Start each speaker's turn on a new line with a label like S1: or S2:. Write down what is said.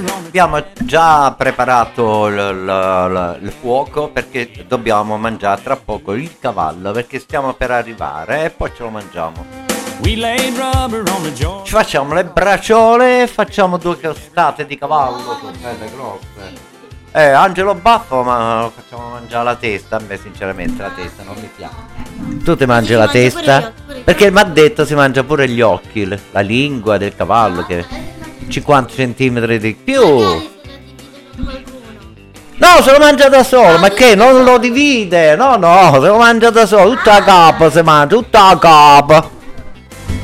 S1: Abbiamo già preparato il fuoco perché dobbiamo mangiare tra poco il cavallo perché stiamo per arrivare e poi ce lo mangiamo. Ci facciamo le braciole e facciamo 2 costate di cavallo, sono belle grosse. Angelo Baffo, ma lo facciamo mangiare la testa. A me sinceramente la testa non mi piace. Tu ti mangi la testa? Perché mi ha detto si mangia pure gli occhi, la lingua del cavallo che 50 centimetri di più. No, se lo mangia da solo, ma che non lo divide? No, se lo mangia da solo, tutta a capo si mangia, tutta a capo.